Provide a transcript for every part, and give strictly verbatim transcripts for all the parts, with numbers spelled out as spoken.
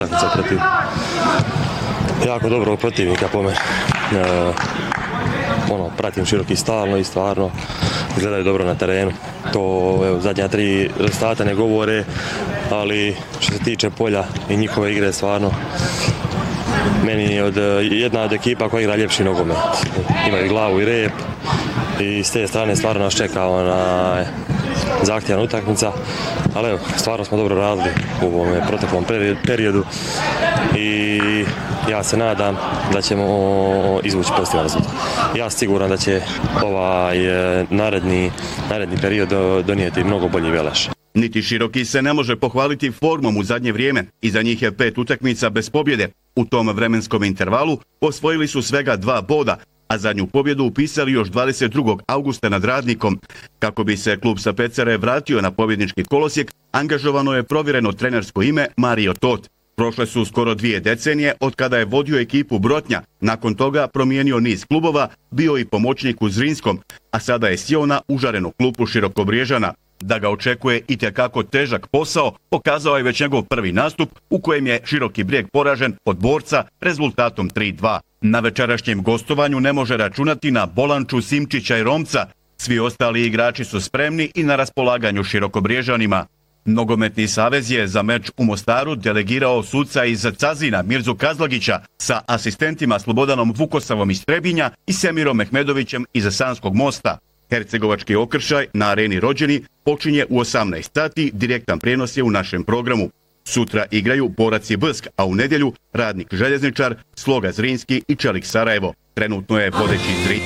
protiv jako dobrog protivnika po meni. E, ono, pratim Široki stalno i stvarno izgledaju dobro na terenu. To evo, zadnja tri rezultata ne govore, ali što se tiče polja i njihove igre stvarno meni je od, jedna od ekipa koja igra ljepši nogomet. Imaju glavu i rep i s te strane stvarno nas čeka ona zahtjevna utakmica, ali evo, stvarno smo dobro radili u ovom proteklom periodu i ja se nadam da ćemo izvući pozitivan rezultat. Ja sam siguran da će ovaj naredni, naredni period donijeti mnogo bolji velež. Niti Široki se ne može pohvaliti formom u zadnje vrijeme. Iza njih je pet utakmica bez pobjede. U tom vremenskom intervalu osvojili su svega dva boda, a zadnju pobjedu upisali još dvadeset drugog augusta nad Radnikom. Kako bi se klub sa Pecare vratio na pobjednički kolosijek, angažovano je provjereno trenersko ime Mario Tot. Prošle su skoro dvije decenije od kada je vodio ekipu Brotnja, nakon toga promijenio niz klubova, bio i pomoćnik u Zrinskom, a sada je sjeo na užarenu klupu Širokobriježana. Da ga očekuje itekako težak posao, pokazao je već njegov prvi nastup u kojem je Široki Brijeg poražen od Borca rezultatom tri dva. Na večerašnjem gostovanju ne može računati na Bolanču, Simčića i Romca. Svi ostali igrači su spremni i na raspolaganju Širokobriježanima. Nogometni savez je za meč u Mostaru delegirao suca iz Cazina Mirzu Kazlagića sa asistentima Slobodanom Vukosavom iz Trebinja i Semirom Mehmedovićem iz Sanskog Mosta. Hercegovački okršaj na areni Rođeni počinje u osamnaest sati, direktan prijenos je u našem programu. Sutra igraju Borac i Bsk, a u nedjelju Radnik Željezničar, Sloga Zrinski i Čelik Sarajevo. Trenutno je vodeći Zrin.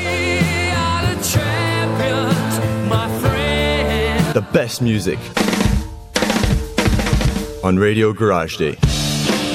The best music on Radio Garage Day.